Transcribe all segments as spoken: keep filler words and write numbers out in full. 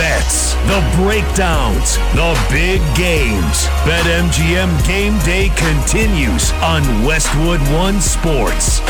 bets, the breakdowns, the big games. BetMGM Game Day continues on Westwood One Sports.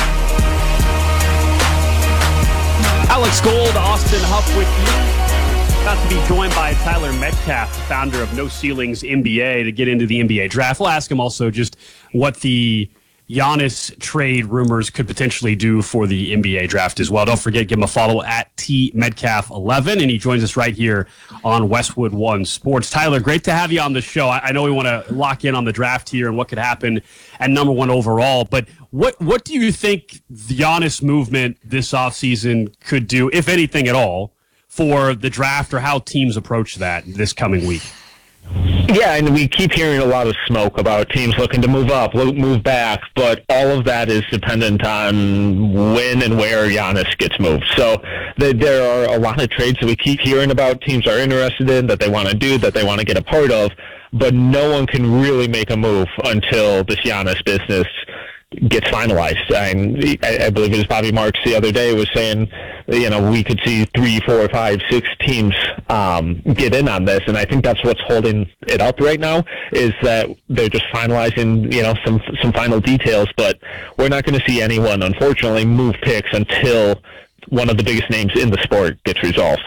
Alex Gold, Austin Huff with you. About to be joined by Tyler Metcalf, founder of No Ceilings N B A, to get into the N B A draft. We'll ask him also just what the Giannis trade rumors could potentially do for the N B A draft as well. Don't forget, give him a follow at T Metcalf eleven, and he joins us right here on Westwood One Sports. Tyler, great to have you on the show. I, I know we want to lock in on the draft here and what could happen at number one overall, but what what do you think the Giannis movement this offseason could do, if anything at all, for the draft, or how teams approach that this coming week? Yeah, and we keep hearing a lot of smoke about teams looking to move up, move back, but all of that is dependent on when and where Giannis gets moved. So the, there are a lot of trades that we keep hearing about teams are interested in, that they want to do, that they want to get a part of, but no one can really make a move until this Giannis business gets finalized. And I, I believe it was Bobby Marks the other day was saying, you know, we could see three, four, five, six teams um, get in on this, and I think that's what's holding it up right now. Is that they're just finalizing, you know, some some final details, but we're not going to see anyone, unfortunately, move picks until one of the biggest names in the sport gets resolved.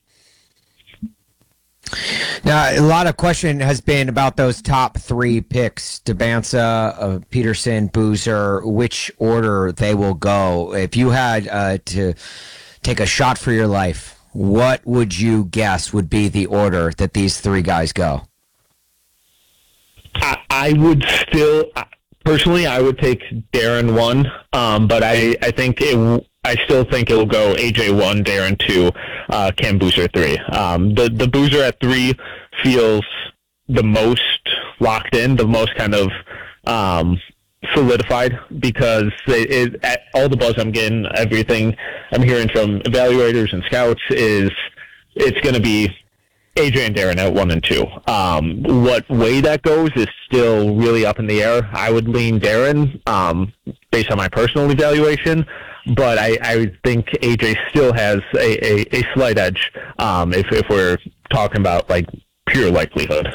Now, a lot of question has been about those top three picks, Debanza, uh, Peterson, Boozer, which order they will go. If you had uh, to take a shot for your life, what would you guess would be the order that these three guys go? I, I would still, personally, I would take Darren one, um, but I, I think it I still think it will go A J one, Darren two, uh, Cam Boozer three. Um, the the Boozer at three feels the most locked in, the most kind of um, solidified, because it, it, at all the buzz I'm getting, everything I'm hearing from evaluators and scouts is it's going to be A J and Darren at one and two. Um, what way that goes is still really up in the air. I would lean Darren um, based on my personal evaluation, but I, I think A J still has a, a, a slight edge um, if, if we're talking about like pure likelihood.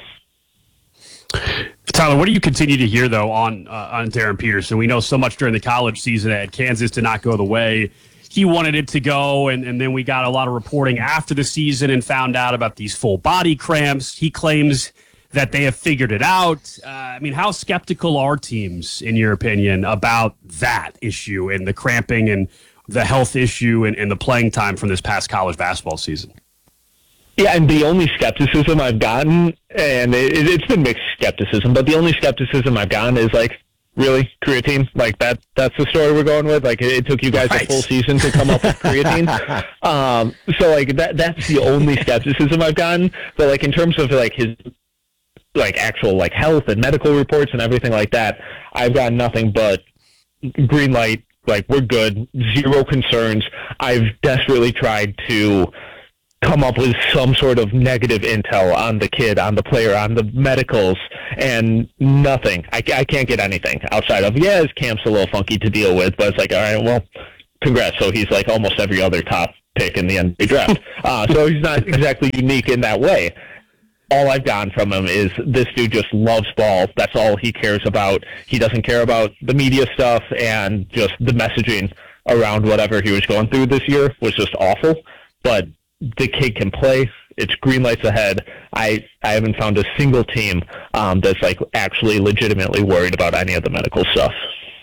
Tyler, what do you continue to hear, though, on uh, on Darren Peterson? We know so much during the college season at Kansas did not go the way he wanted it to go, and, and then we got a lot of reporting after the season and found out about these full body cramps. He claims that they have figured it out. Uh, I mean, how skeptical are teams, in your opinion, about that issue and the cramping and the health issue and, and the playing time from this past college basketball season? Yeah, and the only skepticism I've gotten, and it, it's been mixed skepticism, but the only skepticism I've gotten is like, really, creatine? Like that? That's the story we're going with. Like it, it took you guys right. a full season to come up with creatine. um, so like that that's the only skepticism I've gotten. But like in terms of like his like actual like health and medical reports and everything like that, I've got nothing but green light. Like we're good, zero concerns. I've desperately tried to come up with some sort of negative intel on the kid, on the player, on the medicals, and nothing. I, I can't get anything outside of, yeah, his camp's a little funky to deal with, but it's like, all right, well, congrats. So he's like almost every other top pick in the N B A draft. uh, so he's not exactly unique in that way. All I've gotten from him is this dude just loves ball. That's all he cares about. He doesn't care about the media stuff, and just the messaging around whatever he was going through this year was just awful. But the kid can play. It's green lights ahead. I, I haven't found a single team um, that's like actually legitimately worried about any of the medical stuff.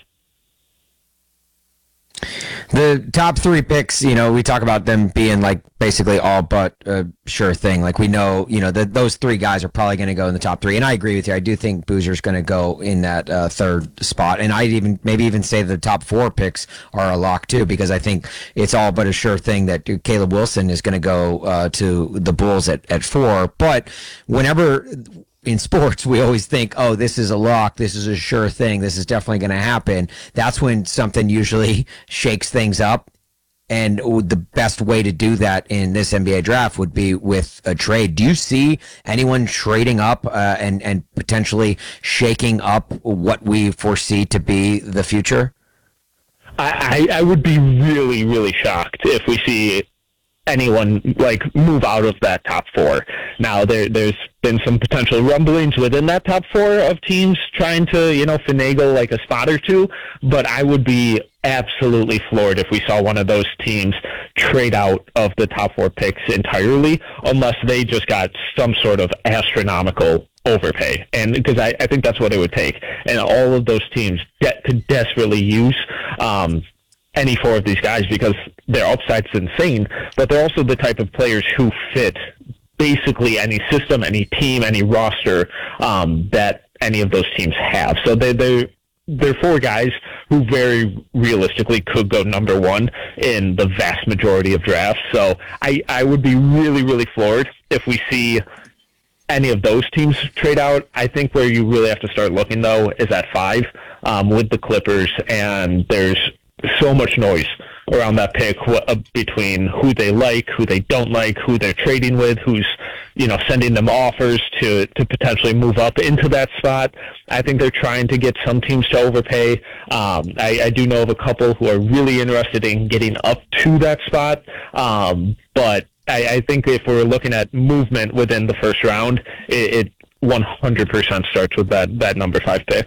The top three picks, you know, we talk about them being like basically all but a sure thing. Like we know, you know, that those three guys are probably going to go in the top three. And I agree with you. I do think Boozer's going to go in that uh, third spot. And I'd even maybe even say the top four picks are a lock too, because I think it's all but a sure thing that Caleb Wilson is going to go uh, to the Bulls at, at four. But whenever in sports, we always think, oh, this is a lock, this is a sure thing, this is definitely going to happen. That's when something usually shakes things up. And the best way to do that in this N B A draft would be with a trade. Do you see anyone trading up uh, and, and potentially shaking up what we foresee to be the future? I, I would be really, really shocked if we see anyone like move out of that top four. Now there there's been some potential rumblings within that top four of teams trying to, you know, finagle like a spot or two, but I would be absolutely floored if we saw one of those teams trade out of the top four picks entirely, unless they just got some sort of astronomical overpay. And because I, I think that's what it would take. And all of those teams de- could desperately use um, any four of these guys because their upside's insane, but they're also the type of players who fit basically any system, any team, any roster um, that any of those teams have. So they they they're four guys who very realistically could go number one in the vast majority of drafts. So I, I would be really, really floored if we see any of those teams trade out. I think where you really have to start looking, though, is at five um, with the Clippers, and there's so much noise around that pick uh, between who they like, who they don't like, who they're trading with, who's, you know, sending them offers to, to potentially move up into that spot. I think they're trying to get some teams to overpay. Um, I, I do know of a couple who are really interested in getting up to that spot, um, but I, I think if we're looking at movement within the first round, it, it one hundred percent starts with that, that number five pick.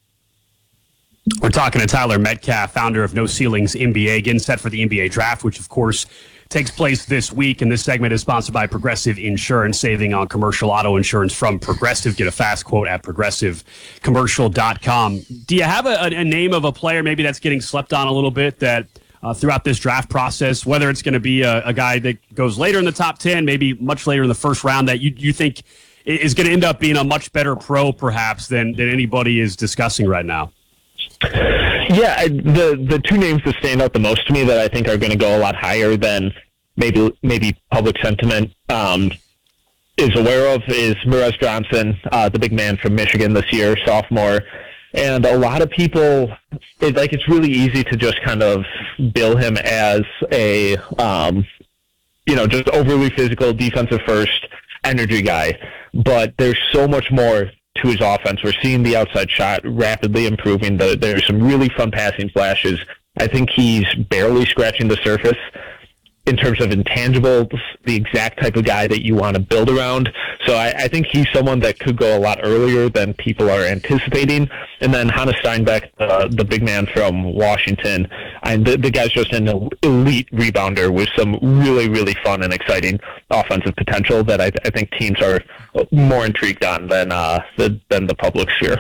We're talking to Tyler Metcalf, founder of No Ceilings N B A, getting set for the N B A draft, which, of course, takes place this week. And this segment is sponsored by Progressive Insurance, saving on commercial auto insurance from Progressive. Get a fast quote at progressive commercial dot com. Do you have a, a name of a player maybe that's getting slept on a little bit that uh, throughout this draft process, whether it's going to be a, a guy that goes later in the top ten, maybe much later in the first round, that you, you think is going to end up being a much better pro, perhaps, than, than anybody is discussing right now? Yeah, I, the the two names that stand out the most to me that I think are going to go a lot higher than maybe maybe public sentiment um, is aware of is Morez Johnson, uh, the big man from Michigan this year, sophomore. And a lot of people, it, like, it's really easy to just kind of bill him as a, um, you know, just overly physical, defensive first energy guy. But there's so much more to his offense. We're seeing the outside shot rapidly improving. The, there's some really fun passing flashes. I think he's barely scratching the surface in terms of intangibles, the exact type of guy that you want to build around. So I, I think he's someone that could go a lot earlier than people are anticipating. And then Hannes Steinbeck, uh, the big man from Washington, and the, the guy's just an elite rebounder with some really, really fun and exciting offensive potential that I, I think teams are more intrigued on than uh, the, than the public sphere.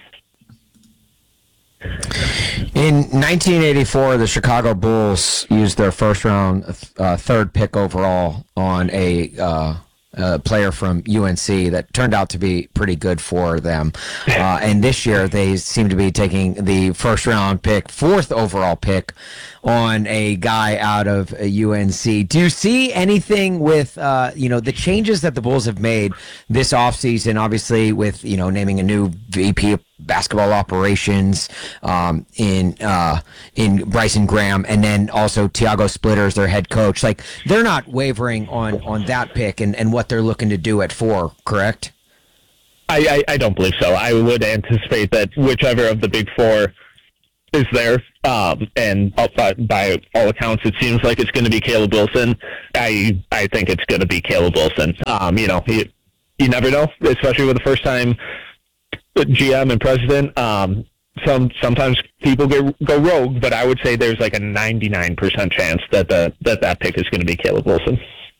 In nineteen eighty-four, the Chicago Bulls used their first round, uh, third pick overall on a uh, uh, player from U N C that turned out to be pretty good for them. Uh, and this year, they seem to be taking the first round pick, fourth overall pick, on a guy out of U N C. Do you see anything with, uh, you know, the changes that the Bulls have made this offseason, obviously with, you know, naming a new V P of basketball operations um, in uh, in Bryson Graham, and then also Tiago Splitters, their head coach. Like, they're not wavering on, on that pick and, and what they're looking to do at four, correct? I, I, I don't believe so. I would anticipate that whichever of the big four is there, um, and by, by all accounts, it seems like it's going to be Caleb Wilson. I I think it's going to be Caleb Wilson. Um, you know, you, you never know, especially with the first time G M and president. Um, some sometimes people get, go rogue, but I would say there's like a ninety-nine percent chance that the that that pick is going to be Caleb Wilson.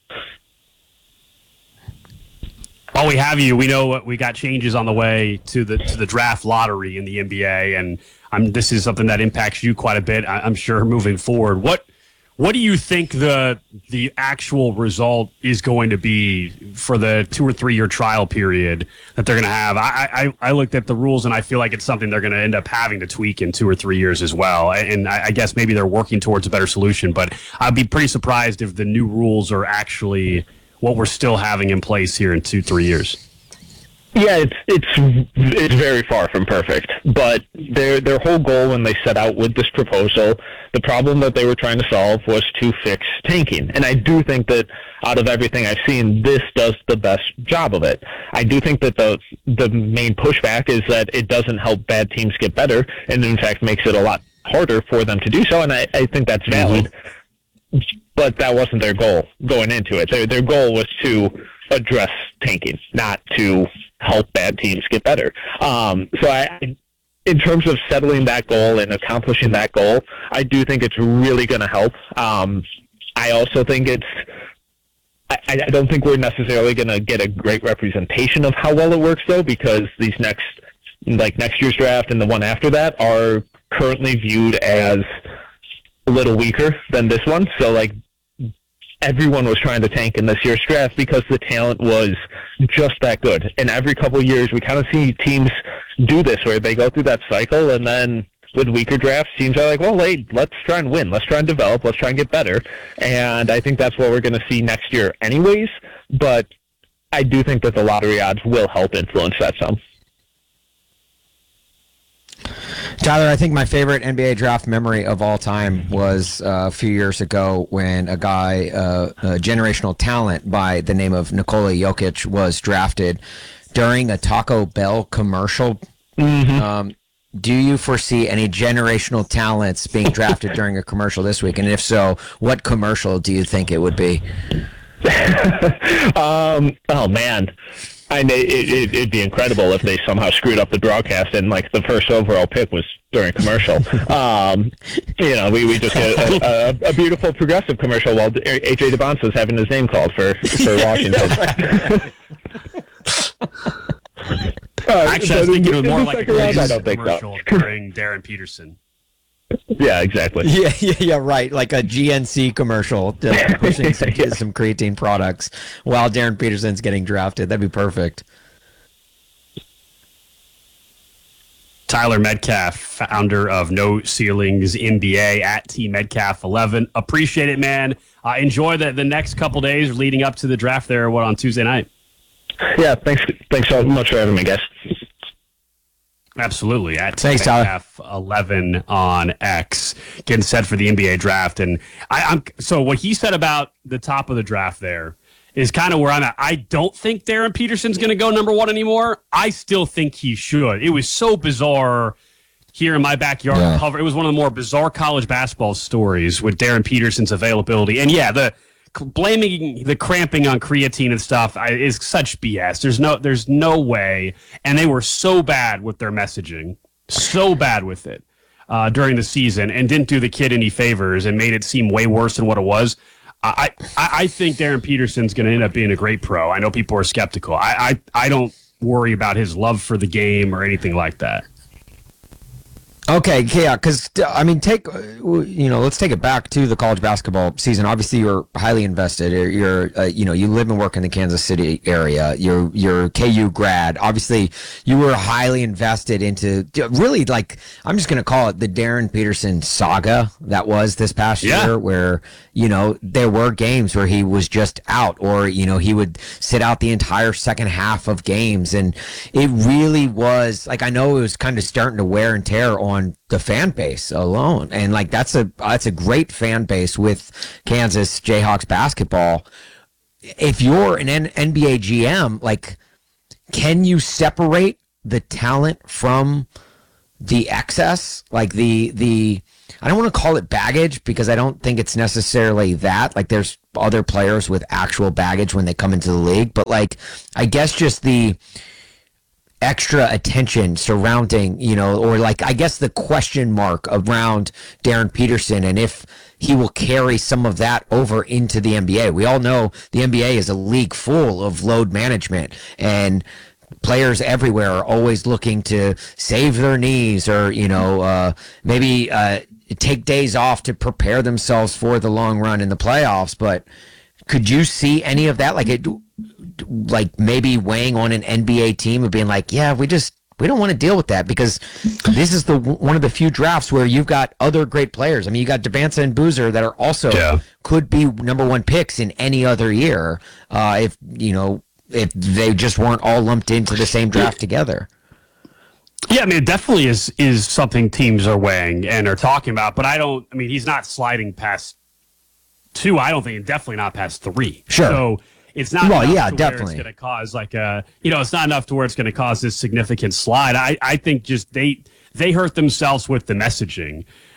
While we have you, we know we got changes on the way to the to the draft lottery in the N B A, and I'm, this is something that impacts you quite a bit, I'm sure, moving forward. What what do you think the the actual result is going to be for the two or three year trial period that they're going to have? I, I I looked at the rules, and I feel like it's something they're going to end up having to tweak in two or three years as well. And I, I guess maybe they're working towards a better solution, but I'd be pretty surprised if the new rules are actually what we're still having in place here in two, three years. Yeah, it's it's it's very far from perfect. But their their whole goal when they set out with this proposal, the problem that they were trying to solve was to fix tanking. And I do think that out of everything I've seen, this does the best job of it. I do think that the the main pushback is that it doesn't help bad teams get better, and in fact makes it a lot harder for them to do so. And I, I think that's valid. Mm-hmm. but that wasn't their goal going into it. Their, their goal was to address tanking, not to help bad teams get better. Um, so I, in terms of settling that goal and accomplishing that goal, I do think it's really going to help. Um, I also think it's, I, I don't think we're necessarily going to get a great representation of how well it works, though, because these next, like next year's draft and the one after that are currently viewed as a little weaker than this one. So, like, everyone was trying to tank in this year's draft because the talent was just that good. And every couple of years, we kind of see teams do this where they go through that cycle, and then with weaker drafts, teams are like, well, hey, let's try and win. Let's try and develop. Let's try and get better. And I think that's what we're going to see next year anyways. But I do think that the lottery odds will help influence that some. Tyler, I think my favorite N B A draft memory of all time was uh, a few years ago when a guy, uh, a generational talent by the name of Nikola Jokic, was drafted during a Taco Bell commercial. Mm-hmm. Um, do you foresee any generational talents being drafted during a commercial this week? And if so, what commercial do you think it would be? um, oh, man. I mean, it, it, it'd be incredible if they somehow screwed up the broadcast and, like, the first overall pick was during a commercial. um, you know, we, we just get a, a, a beautiful progressive commercial while A J DeBonsa is having his name called for, for Washington. Uh, Actually, I was thinking it was more like a round, I don't think commercial so. during Darren Peterson. Yeah, exactly. Yeah, yeah, yeah, right. Like a G N C commercial uh, pushing some, Yeah. some creatine products while Darren Peterson's getting drafted. That'd be perfect. Tyler Metcalf, founder of No Ceilings N B A at T Metcalf eleven. Appreciate it, man. Uh, enjoy the, the next couple days leading up to the draft there, what, on Tuesday night? Yeah, thanks Thanks so much for having me, guys. Absolutely. At Thanks, Tyler. Metcalf eleven on X, getting set for the N B A draft. And I, I'm so what he said about the top of the draft there is kind of where I'm at. I don't think Darren Peterson's going to go number one anymore. I still think he should. It was so bizarre here in my backyard Yeah. cover. It was one of the more bizarre college basketball stories with Darren Peterson's availability. And yeah, the blaming the cramping on creatine and stuff I, is such B S. There's no, there's no way. And they were so bad with their messaging, so bad with it uh, during the season, and didn't do the kid any favors and made it seem way worse than what it was. I, I, I think Darren Peterson's going to end up being a great pro. I know people are skeptical. I, I, I don't worry about his love for the game or anything like that. Okay, yeah, because, I mean, take, uh, you know, let's take it back to the college basketball season. Obviously, you're highly invested. You're, you're uh, you know, you live and work in the Kansas City area. You're, you're K U grad. Obviously, you were highly invested into, really, like, I'm just going to call it the Darren Peterson saga that was this past Yeah. year, where, you know, there were games where he was just out, or, you know, he would sit out the entire second half of games. And it really was, like, I know it was kind of starting to wear and tear on on the fan base alone, and like that's a that's a great fan base with Kansas Jayhawks basketball. If you're an N- NBA G M, like, can you separate the talent from the excess, like the the I don't want to call it baggage, because I don't think it's necessarily that. Like, there's other players with actual baggage when they come into the league, but like, I guess just the extra attention surrounding, you know, or like, I guess the question mark around Darren Peterson and if he will carry some of that over into the N B A. We all know the N B A is a league full of load management, and players everywhere are always looking to save their knees, or, you know, uh, maybe uh, take days off to prepare themselves for the long run in the playoffs. But could you see any of that? Like, it, like maybe weighing on an N B A team of being like, yeah, we just, we don't want to deal with that, because this is the one of the few drafts where you've got other great players. I mean, you got Devanza and Boozer that are also Yeah. could be number one picks in any other year, uh, if, you know, if they just weren't all lumped into the same draft together. Yeah, I mean, it definitely is is something teams are weighing and are talking about, but I don't, I mean, he's not sliding past two, I don't think, and definitely not past three. Sure. So it's not Well, enough yeah, to definitely. where it's going to cause like a, you know, it's not enough to where it's going to cause this significant slide. I, I think just they they hurt themselves with the messaging.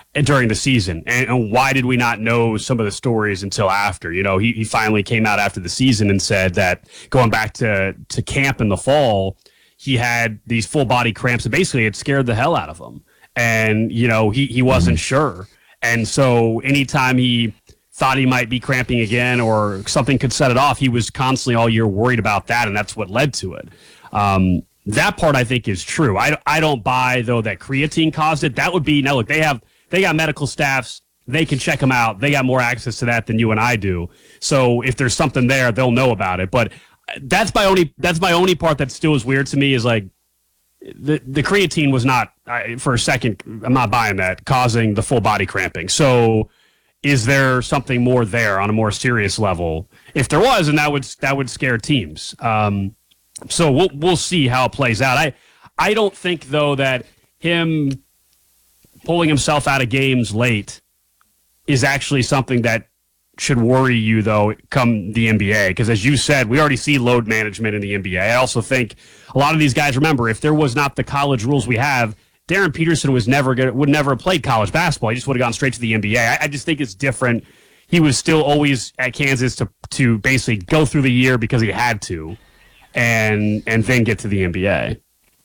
during the season. And, and why did we not know some of the stories until after? You know, he, he finally came out after the season and said that going back to, to camp in the fall, he had these full body cramps and basically it scared the hell out of him. And, you know, he, he wasn't sure. And so anytime he thought he might be cramping again or something could set it off, he was constantly all year worried about that. And that's what led to it. Um, that part I think is true. I, I don't buy, though, that creatine caused it. That would be, now look, they have, they got medical staffs. They can check them out. They got more access to that than you and I do. So if there's something there, they'll know about it. But that's my only, that's my only part that still is weird to me is like, The the creatine was not, I, for a second, I'm not buying that, causing the full body cramping. So is there something more there on a more serious level? If there was, and that would that would scare teams. Um, so we'll we'll see how it plays out. I I don't think, though, that him pulling himself out of games late is actually something that should worry you, though, come the N B A. Because as you said, we already see load management in the N B A. I also think a lot of these guys, remember, if there was not the college rules we have, Darren Peterson was never gonna, would never have played college basketball. He just would have gone straight to the N B A. I, I just think it's different. He was still always at Kansas to to basically go through the year because he had to, and and then get to the N B A.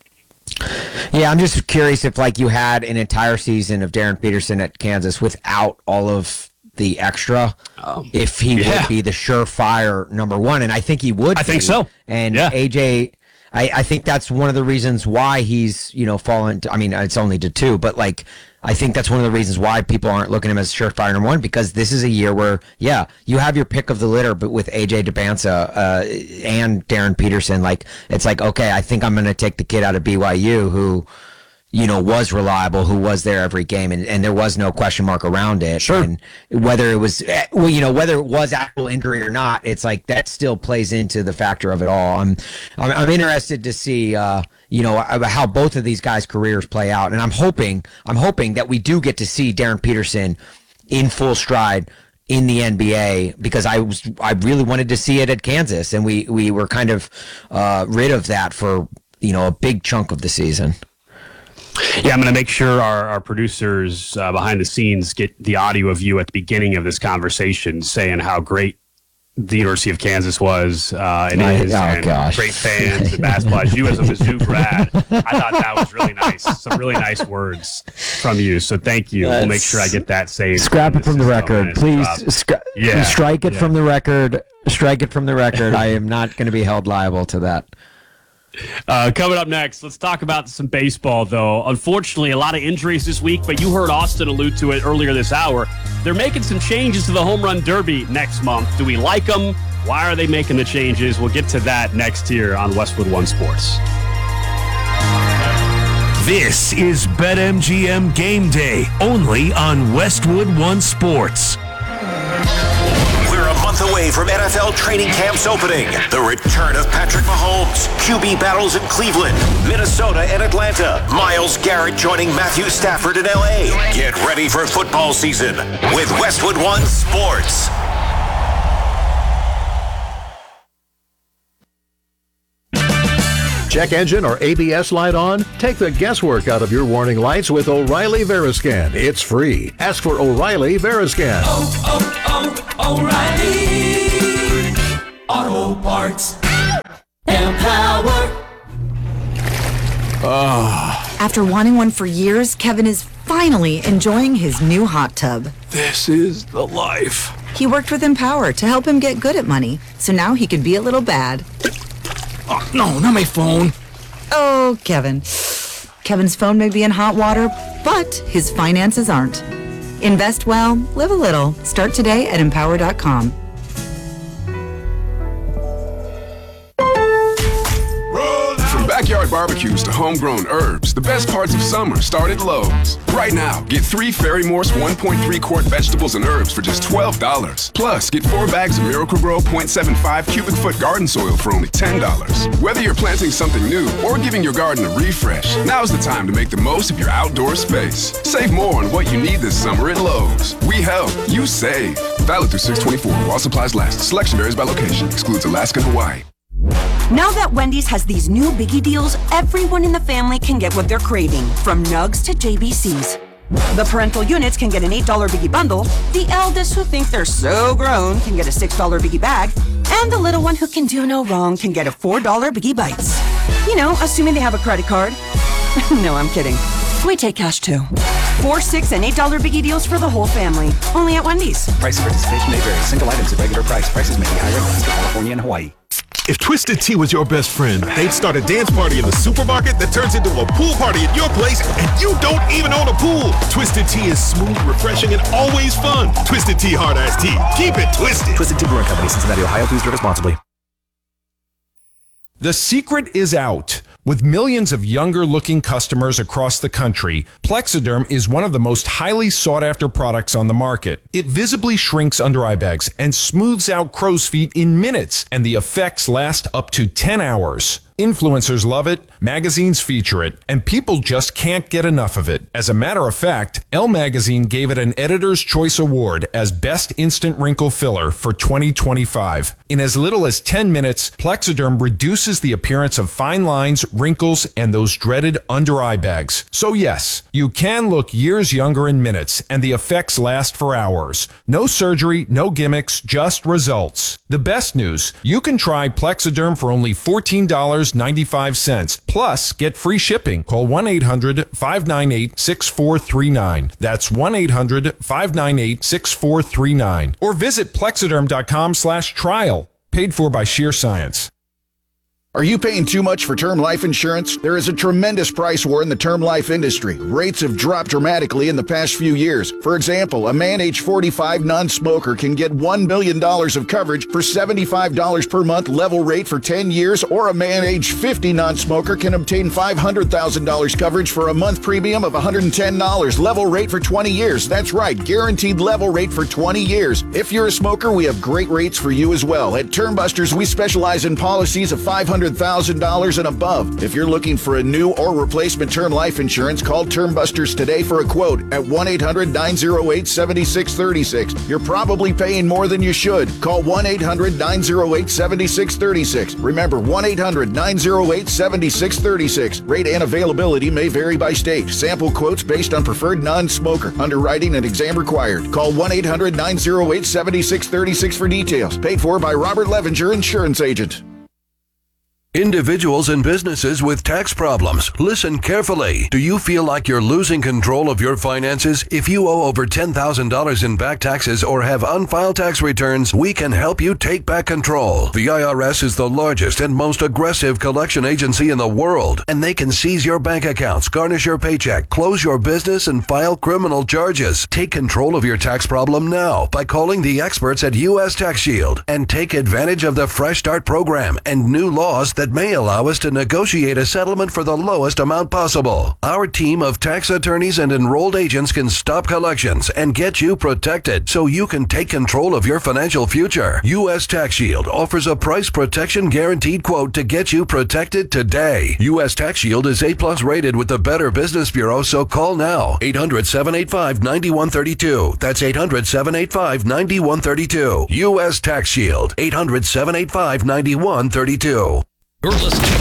Yeah, I'm just curious if like you had an entire season of Darren Peterson at Kansas without all of the extra, um, if he yeah. would be the surefire number one, and I think he would. I be. think so. And yeah. A J, I, I think that's one of the reasons why he's, you know, fallen to, I mean, it's only to two, but like, I think that's one of the reasons why people aren't looking at him as surefire number one, because this is a year where, yeah, you have your pick of the litter, but with A J Debinsa uh, and Darren Peterson, like, it's like, okay, I think I'm going to take the kid out of B Y U who, you know, was reliable, who was there every game, and, and there was no question mark around it. Sure. And whether it was, well, you know, whether it was actual injury or not, it's like that still plays into the factor of it all. I'm, I'm, I'm interested to see, uh, you know, how both of these guys' careers play out, and I'm hoping, I'm hoping that we do get to see Darren Peterson in full stride in the N B A, because I was, I really wanted to see it at Kansas, and we, we were kind of uh, rid of that for, you know, a big chunk of the season. Yeah, I'm going to make sure our, our producers uh, behind the scenes get the audio of you at the beginning of this conversation saying how great the University of Kansas was uh, and I, is, oh, and gosh. great fans and basketball. You as a Mizzou grad, I thought that was really nice. Some really nice words from you. So thank you. Let's we'll make sure I get that saved. Scrap it from the record, please. Sc- yeah, strike it yeah. from the record. Strike it from the record. I am not going to be held liable to that. Uh, coming up next, let's talk about some baseball, though. Unfortunately, a lot of injuries this week, but you heard Austin allude to it earlier this hour. They're making some changes to the Home Run Derby next month. Do we like them? Why are they making the changes? We'll get to that next here on Westwood One Sports. This is BetMGM Game Day, only on Westwood One Sports. Away from N F L training camps opening. The return of Patrick Mahomes, Q B battles in Cleveland, Minnesota, and Atlanta. Myles Garrett joining Matthew Stafford in L A. Get ready for football season with Westwood One Sports. Check engine or A B S light on? Take the guesswork out of your warning lights with O'Reilly Veriscan. It's free. Ask for O'Reilly Veriscan. Oh, oh, oh, O'Reilly Auto Parts. Empower. Oh. After wanting one for years, Kevin is finally enjoying his new hot tub. This is the life. He worked with Empower to help him get good at money, so now he can be a little bad. Oh, no, not my phone. Oh, Kevin. Kevin's phone may be in hot water, but his finances aren't. Invest well, live a little. Start today at empower dot com. From backyard barbecues to homegrown herbs, the best parts of summer start at Lowe's. Right now, get three Ferry Morse one point three quart vegetables and herbs for just twelve dollars. Plus, get four bags of Miracle-Gro zero point seven five cubic foot garden soil for only ten dollars. Whether you're planting something new or giving your garden a refresh, now's the time to make the most of your outdoor space. Save more on what you need this summer at Lowe's. We help, you save. Valid through six twenty-four while supplies last. Selection varies by location. Excludes Alaska and Hawaii. Now that Wendy's has these new biggie deals, everyone in the family can get what they're craving, from nugs to J B Cs. The parental units can get an eight dollar Biggie bundle, the eldest who think they're so grown can get a six dollar Biggie bag, and the little one who can do no wrong can get a four dollar Biggie Bites. You know, assuming they have a credit card. No, I'm kidding. We take cash too. Four, six, and eight dollar Biggie deals for the whole family. Only at Wendy's. Price of participation may vary. Single items at regular price. Prices may be higher in Alaska, California, and Hawaii. If Twisted Tea was your best friend, they'd start a dance party in the supermarket that turns into a pool party at your place, and you don't even own a pool. Twisted Tea is smooth, refreshing, and always fun. Twisted Tea Hard Iced Tea. Keep it twisted. Twisted Tea Brewing Company, Cincinnati, Ohio. Please drink responsibly. The secret is out. With millions of younger-looking customers across the country, Plexiderm is one of the most highly sought-after products on the market. It visibly shrinks under-eye bags and smooths out crow's feet in minutes, and the effects last up to ten hours. Influencers love it, magazines feature it, and people just can't get enough of it. As a matter of fact, Elle Magazine gave it an Editor's Choice Award as Best Instant Wrinkle Filler for twenty twenty-five. In as little as ten minutes, Plexiderm reduces the appearance of fine lines, wrinkles, and those dreaded under-eye bags. So yes, you can look years younger in minutes, and the effects last for hours. No surgery, no gimmicks, just results. The best news, you can try Plexiderm for only fourteen dollars and ninety-five cents. Plus, get free shipping. Call one eight hundred, five nine eight, six four three nine. That's one eight hundred, five nine eight, six four three nine. Or visit plexiderm.com slash trial. Paid for by Sheer Science. Are you paying too much for term life insurance? There is a tremendous price war in the term life industry. Rates have dropped dramatically in the past few years. For example, a man age forty-five non-smoker can get one million dollars of coverage for seventy-five dollars per month level rate for ten years, or a man age fifty non-smoker can obtain five hundred thousand dollars coverage for a month premium of one hundred ten dollars level rate for twenty years. That's right, guaranteed level rate for twenty years. If you're a smoker, we have great rates for you as well. At Term Busters, we specialize in policies of five hundred thousand dollars and above. If you're looking for a new or replacement term life insurance, call Term Busters today for a quote at one eight hundred, nine oh eight, seven six three six. You're probably paying more than you should. Call one eight hundred, nine oh eight, seven six three six. Remember, one eight hundred, nine oh eight, seven six three six. Rate and availability may vary by state. Sample quotes based on preferred non-smoker. Underwriting and exam required. Call one eight hundred, nine oh eight, seven six three six for details. Paid for by Robert Levinger, Insurance Agent. Individuals and businesses with tax problems, listen carefully. Do you feel like you're losing control of your finances? If you owe over ten thousand dollars in back taxes or have unfiled tax returns, we can help you take back control. The I R S is the largest and most aggressive collection agency in the world, and they can seize your bank accounts, garnish your paycheck, close your business, and file criminal charges. Take control of your tax problem now by calling the experts at U S Tax Shield and take advantage of the Fresh Start program and new laws that that may allow us to negotiate a settlement for the lowest amount possible. Our team of tax attorneys and enrolled agents can stop collections and get you protected so you can take control of your financial future. U S Tax Shield offers a price protection guaranteed quote to get you protected today. U S Tax Shield is A plus rated with the Better Business Bureau, so call now. eight hundred, seven eight five, nine one three two. That's eight hundred, seven eight five, nine one three two. U S Tax Shield. eight hundred, seven eight five, nine one three two. You're listening